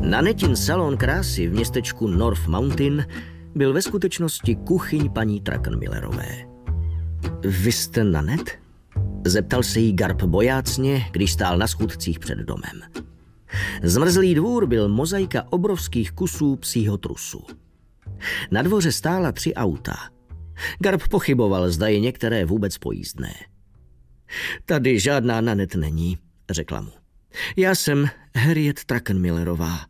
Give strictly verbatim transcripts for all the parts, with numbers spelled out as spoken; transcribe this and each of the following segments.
Nanetin salon krásy v městečku North Mountain byl ve skutečnosti kuchyň paní Druckenmillerové. Vy jste Nanet? Zeptal se jí Garp bojácně, když stál na schůdcích před domem. Zmrzlý dvůr byl mozaika obrovských kusů psího trusu. Na dvoře stála tři auta. Garp pochyboval, zda je některé vůbec pojízdné. Tady žádná Nanet není, řekla mu. Já jsem Harriet Druckenmillerová.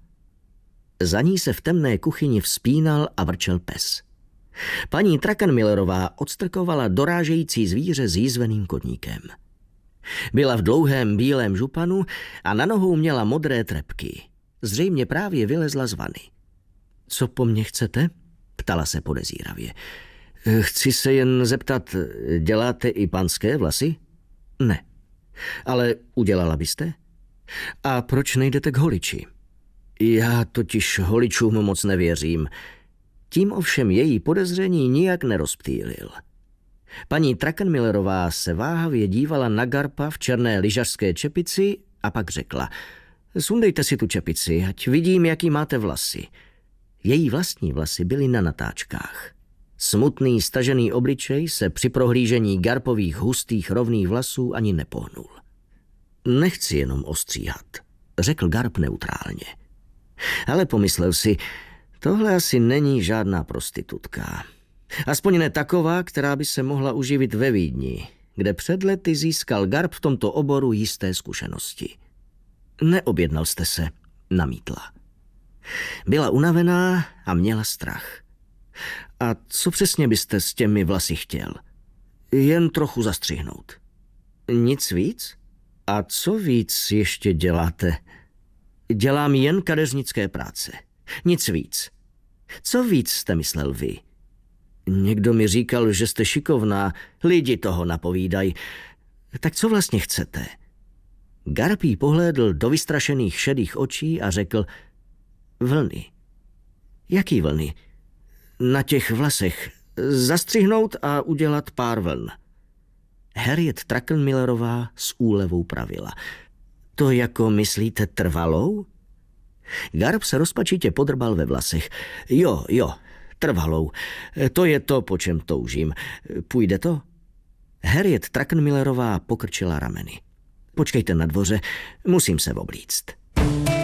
Za ní se v temné kuchyni vzpínal a vrčel pes. Paní Druckenmillerová odstrkovala dorážející zvíře s jízveným kotníkem. Byla v dlouhém bílém županu a na nohou měla modré trepky. Zřejmě právě vylezla z vany. Co po mně chcete? Ptala se podezíravě. Chci se jen zeptat, děláte i panské vlasy? Ne. Ale udělala byste? A proč nejdete k holiči? Já totiž holičům moc nevěřím. Tím ovšem její podezření nijak nerozptýlil. Paní Druckenmillerová se váhavě dívala na Garpa v černé lyžařské čepici a pak řekla: Sundejte si tu čepici, ať vidím, jaký máte vlasy. Její vlastní vlasy byly na natáčkách. Smutný, stažený obličej se při prohlížení Garpových hustých rovných vlasů ani nepohnul. Nechci jenom ostříhat, řekl Garp neutrálně. Ale pomyslel si, tohle asi není žádná prostitutka. Aspoň ne taková, která by se mohla uživit ve Vídni, kde před lety získal Garp v tomto oboru jisté zkušenosti. Neobjednal jste se, namítla. Byla unavená a měla strach. A co přesně byste s těmi vlasy chtěl? Jen trochu zastřihnout. Nic víc? A co víc ještě děláte? Dělám jen kadeřnické práce. Nic víc. Co víc jste myslel vy? Někdo mi říkal, že jste šikovná. Lidi toho napovídají. Tak co vlastně chcete? Garp jí pohlédl do vystrašených šedých očí a řekl: Vlny. Jaký vlny? Na těch vlasech. Zastřihnout a udělat pár vln. Harriet Druckenmillerová s úlevou pravila. To jako myslíte trvalou? Garp se rozpačitě podrbal ve vlasech. Jo, jo, trvalou. To je to, po čem toužím. Půjde to? Harriet Druckenmillerová pokrčila rameny. Počkejte na dvoře, musím se oblíct.